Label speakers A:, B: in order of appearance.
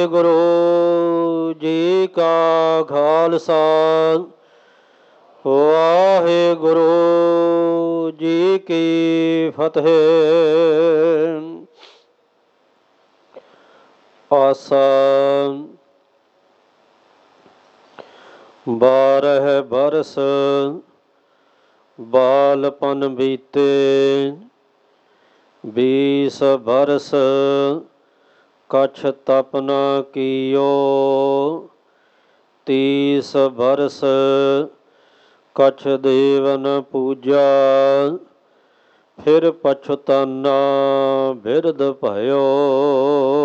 A: ਵਾਹਿਗੁਰੂ ਜੀ ਕਾ ਖਾਲਸਾ ਵਾਹਿਗੁਰੂ ਜੀ ਕੀ ਫਤਿਹ। ਆਸਾ 12 ਬਰਸ ਬਾਲਪਨ ਬੀਤੇ, 20 ਬਰਸ ਕਛ ਤਪ ਨ ਕੀਓ, 30 ਬਰਸ ਕਛ ਦੇਵ ਨ ਪੂਜਾ, ਫਿਰ ਪਛੁਤਾਨਾ ਬਿਰਧ ਭਇਓ।